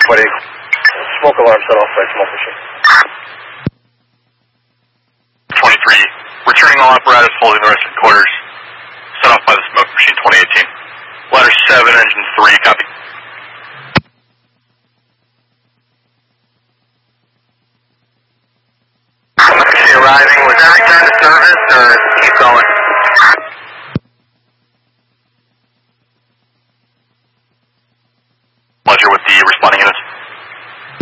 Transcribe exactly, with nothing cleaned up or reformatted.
twenty, smoke alarm set off by smoke machine. twenty-three, returning all apparatus holding the rest of quarters. Set off by the smoke machine twenty eighteen. Ladder seven, engine three, copy.